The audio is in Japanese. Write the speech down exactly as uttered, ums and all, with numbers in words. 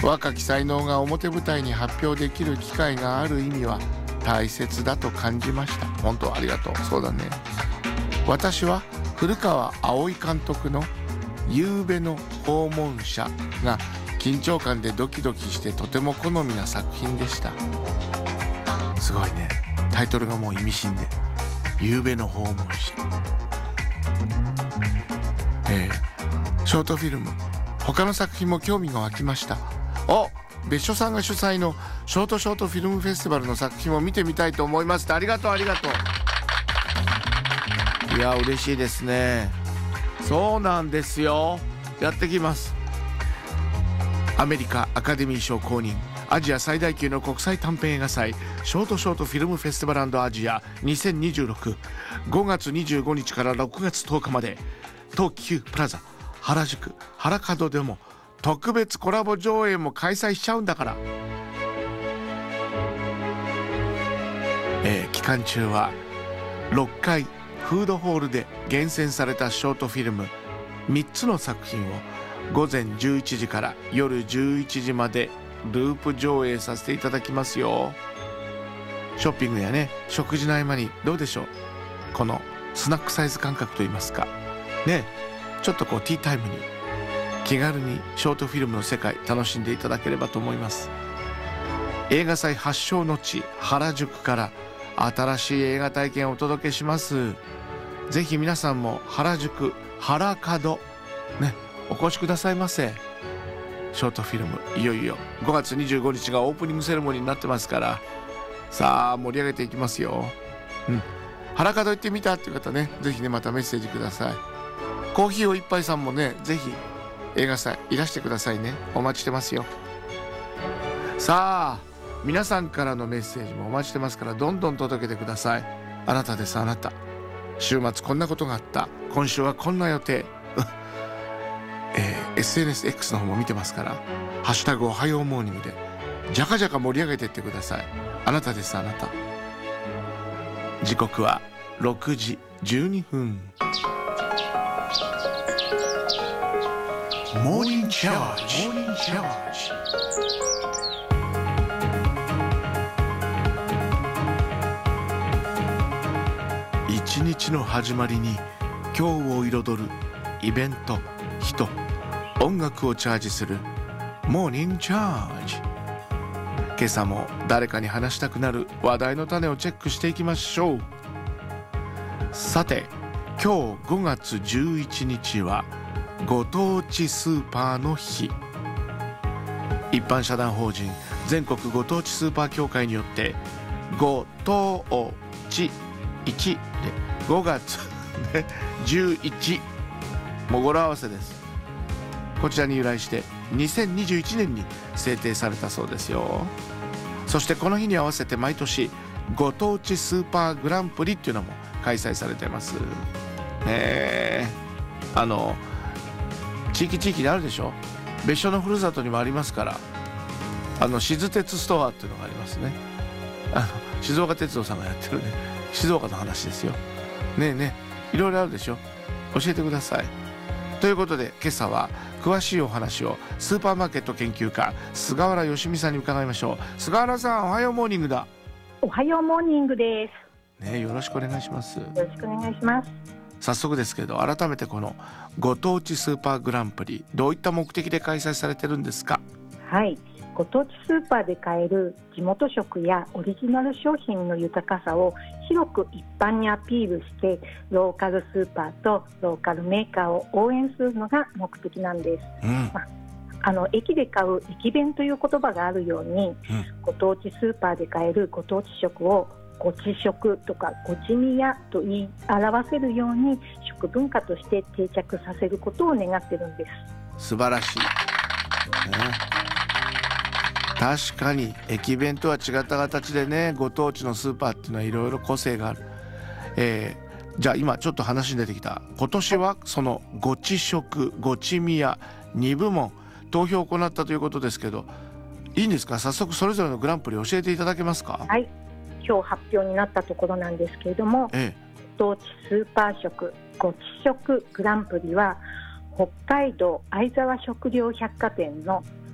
若き才能が表舞台に発表できる機会がある意味は大切だと感じました。本当ありがとう。そうだね。私は古川葵監督の夕べの訪問者が緊張感でドキドキしてとても好みな作品でした。すごいね、タイトルがもう意味深で、夕べの訪問者、えー、ショートフィルム、他の作品も興味が湧きました。お、別所さんが主催のショートショートフィルムフェスティバルの作品を見てみたいと思います。ありがとうありがとう。いや嬉しいですね。そうなんですよ、やってきます。アメリカアカデミー賞公認、アジア最大級の国際短編映画祭ショートショートフィルムフェスティバル&アジアにせんにじゅうろく、 ごがつにじゅうごにちからろくがつとおかまで東急プラザ原宿原門でも特別コラボ上映も開催しちゃうんだから、えー、期間中はろっかいフードホールで厳選されたショートフィルムみっつの作品をごぜんじゅういちじから夜じゅういちじまでループ上映させていただきますよ。ショッピングやね、食事の合間にどうでしょう、このスナックサイズ感覚といいますかね、ちょっとこうティータイムに気軽にショートフィルムの世界楽しんでいただければと思います。映画祭発祥の地原宿から新しい映画体験をお届けします。ぜひ皆さんも原宿原門ね、お越しくださいませ。ショートフィルムいよいよごがつにじゅうごにちがオープニングセレモニーになってますから、さあ盛り上げていきますよ。うん、原門行ってみたっていう方ね、ぜひねまたメッセージください。コーヒーを一杯さんもね、ぜひ映画祭いらしてくださいね。お待ちしてますよ。さあ皆さんからのメッセージもお待ちしてますから、どんどん届けてください。あなたです、あなた。週末こんなことがあった、今週はこんな予定えー、エスエヌエス X の方も見てますから、ハッシュタグおはようモーニングでジャカジャカ盛り上げていってください。あなたです、あなた。時刻はろくじじゅうにふん。モーニングチャージ、モーニングチャージ。一日の始まりに今日を彩るイベント、人、音楽をチャージするモーニングチャージ。今朝も誰かに話したくなる話題の種をチェックしていきましょう。さて今日ごがつじゅういちにちはご当地スーパーの日。一般社団法人全国ご当地スーパー協会によってご当地いちでごがつじゅういち、もう語呂合わせです。こちらに由来してにせんにじゅういちねんに制定されたそうですよ。そしてこの日に合わせて毎年ご当地スーパーグランプリっていうのも開催されてますね。えあの地域地域であるでしょ。別所のふるさとにもありますから、あの静鉄ストアっていうのがありますね。あの静岡鉄道さんがやってるね、静岡の話ですよ。ねえねえ、いろいろあるでしょ。教えてください。ということで今朝は詳しいお話をスーパーマーケット研究家菅原芳美さんに伺いましょう。菅原さん、おはようモーニングだ。 おはようモーニングです、 ね、よろしくお願いします。 よろしくお願いします。 早速ですけど改めてこのご当地スーパーグランプリ、どういった目的で開催されてるんですか？ はい、ご当地スーパーで買える地元食やオリジナル商品の豊かさを広く一般にアピールして、ローカルスーパーとローカルメーカーを応援するのが目的なんです、うんまあ、あの駅で買う駅弁という言葉があるように、うん、ご当地スーパーで買えるご当地食をごち食とかごちみやと言い表せるように食文化として定着させることを願ってるんです。 素晴らしい、ね、確かに駅弁とは違った形でね、ご当地のスーパーっていうのはいろいろ個性がある、えー、じゃあ今ちょっと話に出てきた今年はそのごち食ごちみやにぶもん投票を行ったということですけど、いいんですか？早速それぞれのグランプリ教えていただけますか？ はい、今日発表になったところなんですけれども、ええ、ご当地スーパー食ごち食グランプリは北海道相沢食料百貨店の